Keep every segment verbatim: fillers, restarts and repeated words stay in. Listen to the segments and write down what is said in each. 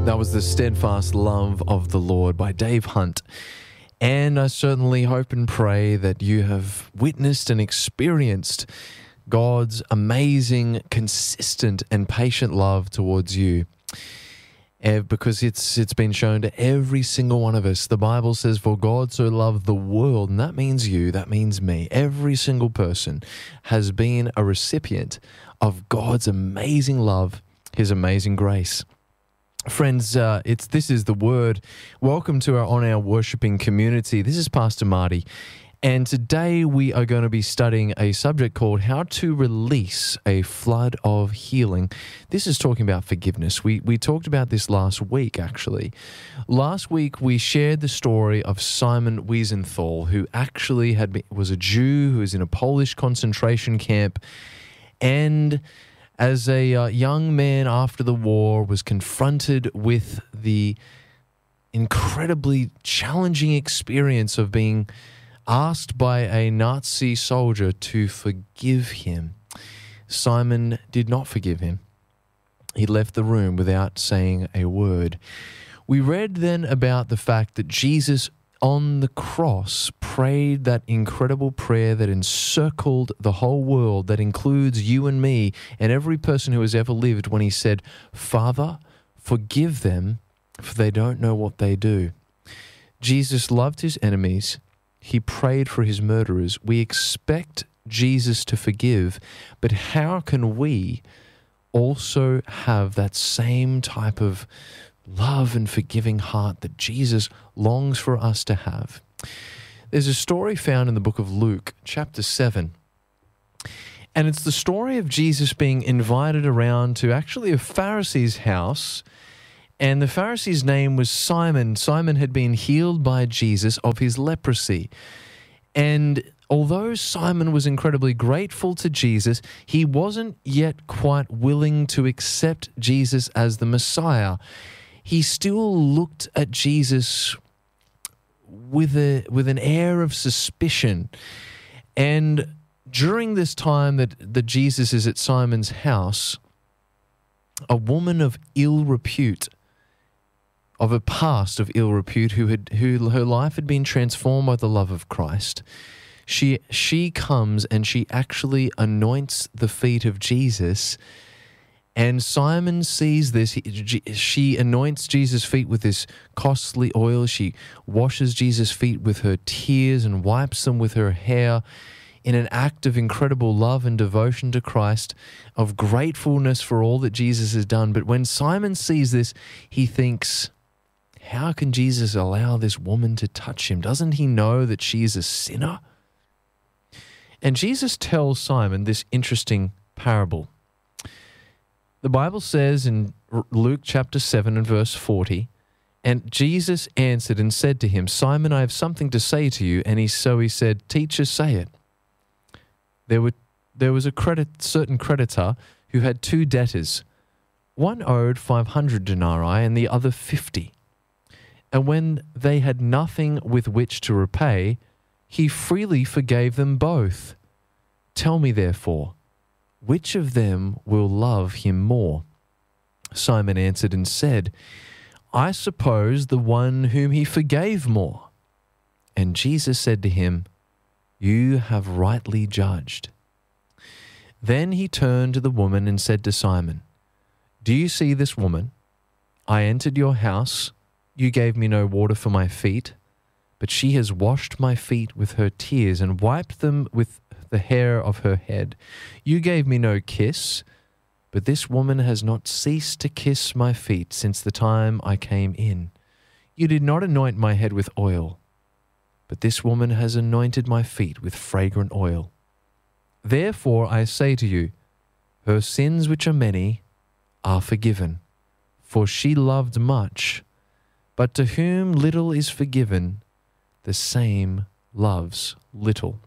That was The Steadfast Love of the Lord by Dave Hunt. And I certainly hope and pray that you have witnessed and experienced God's amazing, consistent, and patient love towards you. Uh, because it's it's been shown to every single one of us. The Bible says, for God so loved the world, and that means you, that means me. Every single person has been a recipient of God's amazing love, His amazing grace. Friends, uh, it's this is the Word. Welcome to our On Our Worshipping community. This is Pastor Marty, and today we are going to be studying a subject called How to Release a Flood of Healing. This is talking about forgiveness. We we talked about this last week, actually. Last week we shared the story of Simon Wiesenthal, who actually had been, was a Jew who was in a Polish concentration camp, and as a uh, young man after the war was confronted with the incredibly challenging experience of being asked by a Nazi soldier to forgive him. Simon did not forgive him. He left the room without saying a word. We read then about the fact that Jesus on the cross prayed that incredible prayer that encircled the whole world, that includes you and me and every person who has ever lived, when he said, Father, forgive them, for they don't know what they do. Jesus loved his enemies. He prayed for his murderers. We expect Jesus to forgive, but how can we also have that same type of love and forgiving heart that Jesus longs for us to have? There's a story found in the book of Luke, chapter seven, and it's the story of Jesus being invited around to actually a Pharisee's house, and the Pharisee's name was Simon. Simon had been healed by Jesus of his leprosy, and although Simon was incredibly grateful to Jesus, he wasn't yet quite willing to accept Jesus as the Messiah. He still looked at Jesus with a with an air of suspicion. And during this time that, that Jesus is at Simon's house, a woman of ill repute, of a past of ill repute, who had who her life had been transformed by the love of Christ, she she comes and she actually anoints the feet of Jesus. And Simon sees this. He, she anoints Jesus' feet with this costly oil. She washes Jesus' feet with her tears and wipes them with her hair in an act of incredible love and devotion to Christ, of gratefulness for all that Jesus has done. But when Simon sees this, he thinks, how can Jesus allow this woman to touch him? Doesn't he know that she is a sinner? And Jesus tells Simon this interesting parable. The Bible says in Luke chapter seven and verse forty, and Jesus answered and said to him, Simon, I have something to say to you. And he so he said, Teacher, say it. There were there was a credit certain creditor who had two debtors. One owed five hundred denarii and the other fifty. And when they had nothing with which to repay, he freely forgave them both. Tell me, therefore, which of them will love him more? Simon answered and said, I suppose the one whom he forgave more. And Jesus said to him, You have rightly judged. Then he turned to the woman and said to Simon, Do you see this woman? I entered your house. You gave me no water for my feet, but she has washed my feet with her tears and wiped them with the hair of her head. You gave me no kiss, but this woman has not ceased to kiss my feet since the time I came in. You did not anoint my head with oil, but this woman has anointed my feet with fragrant oil. Therefore I say to you, her sins, which are many, are forgiven, for she loved much. But to whom little is forgiven, the same loves little.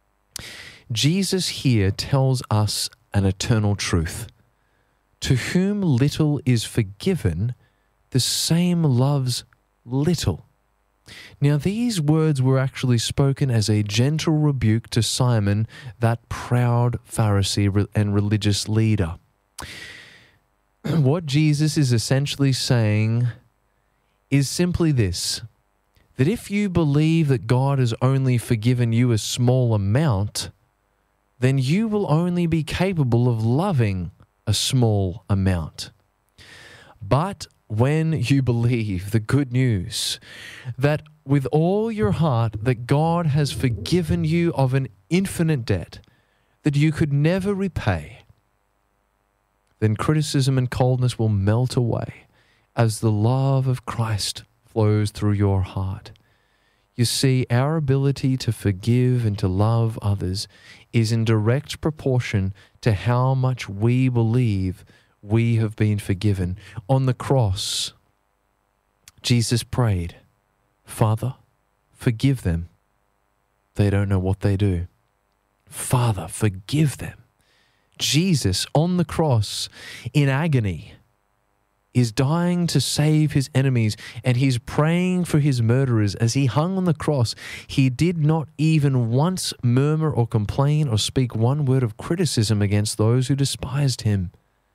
Jesus here tells us an eternal truth. To whom little is forgiven, the same loves little. Now, these words were actually spoken as a gentle rebuke to Simon, that proud Pharisee and religious leader. what Jesus is essentially saying is simply this, that if you believe that God has only forgiven you a small amount, then you will only be capable of loving a small amount. But when you believe the good news that with all your heart that God has forgiven you of an infinite debt that you could never repay, then criticism and coldness will melt away as the love of Christ flows through your heart. You see, our ability to forgive and to love others is in direct proportion to how much we believe we have been forgiven. On the cross, Jesus prayed, Father, forgive them. They don't know what they do. Father, forgive them. Jesus on the cross in agony is dying to save his enemies, and he's praying for his murderers. As he hung on the cross, he did not even once murmur or complain or speak one word of criticism against those who despised him.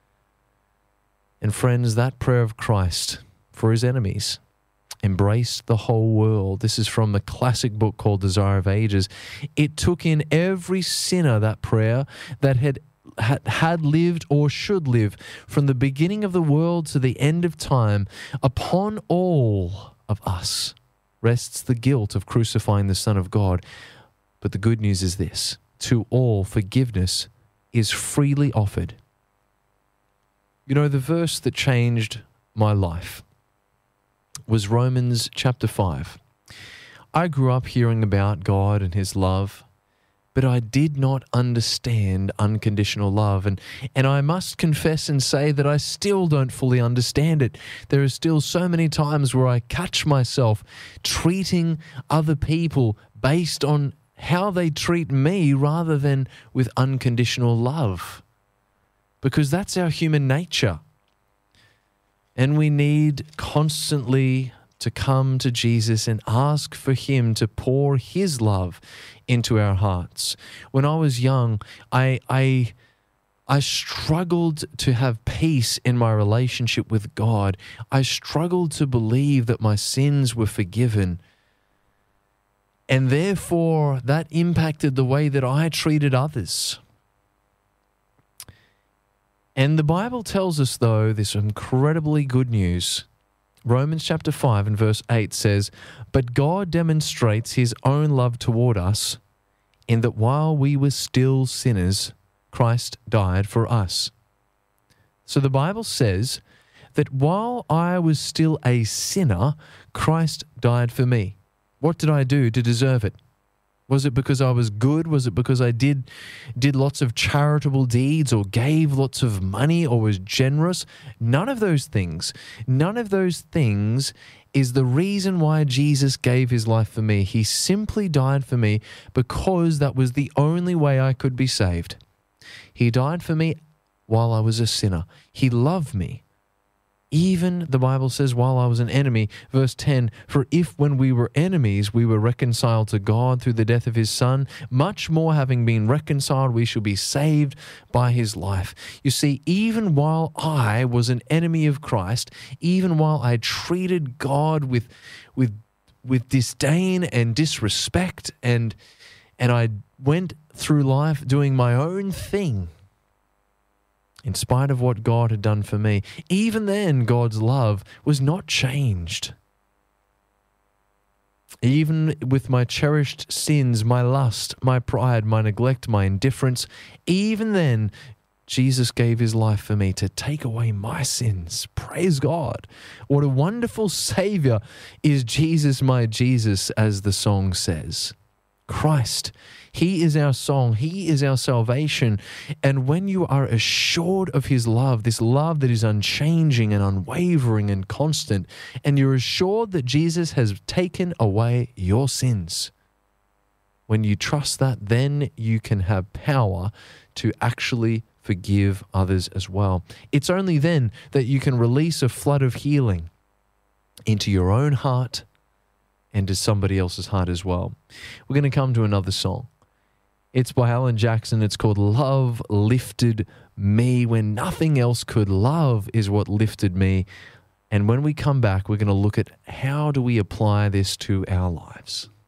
And friends, that prayer of Christ for his enemies embraced the whole world. This is from the classic book called Desire of Ages. It took in every sinner, that prayer, that had had, had lived or should live from the beginning of the world to the end of time. Upon all of us rests the guilt of crucifying the Son of God. But the good news is this: to all forgiveness is freely offered. You know, the verse that changed my life was Romans chapter five. I grew up hearing about God and his love, but I did not understand unconditional love. And, and I must confess and say that I still don't fully understand it. There are still so many times where I catch myself treating other people based on how they treat me rather than with unconditional love, because that's our human nature. And we need constantly to come to Jesus and ask for him to pour his love into our hearts. When I was young, I I I struggled to have peace in my relationship with God. I struggled to believe that my sins were forgiven. And therefore, that impacted the way that I treated others. And the Bible tells us, though, this incredibly good news. Romans chapter five and verse eight says, "But God demonstrates his own love toward us in that while we were still sinners, Christ died for us." So the Bible says that while I was still a sinner, Christ died for me. What did I do to deserve it? Was it because I was good? Was it because I did did lots of charitable deeds or gave lots of money or was generous? None of those things. None of those things is the reason why Jesus gave his life for me. He simply died for me because that was the only way I could be saved. He died for me while I was a sinner. He loved me. Even, the Bible says, while I was an enemy, verse ten, "For if when we were enemies, we were reconciled to God through the death of his Son, much more having been reconciled, we shall be saved by his life." You see, even while I was an enemy of Christ, even while I treated God with, with, with disdain and disrespect, and, and I went through life doing my own thing, in spite of what God had done for me, even then God's love was not changed. Even with my cherished sins, my lust, my pride, my neglect, my indifference, even then Jesus gave his life for me to take away my sins. Praise God. What a wonderful Savior is Jesus, my Jesus, as the song says. Christ, he is our song. He is our salvation. And when you are assured of his love, this love that is unchanging and unwavering and constant, and you're assured that Jesus has taken away your sins, when you trust that, then you can have power to actually forgive others as well. It's only then that you can release a flood of healing into your own heart and to somebody else's heart as well. We're going to come to another song. It's by Alan Jackson. It's called Love Lifted Me. When nothing else could, love is what lifted me. And when we come back, we're going to look at how do we apply this to our lives.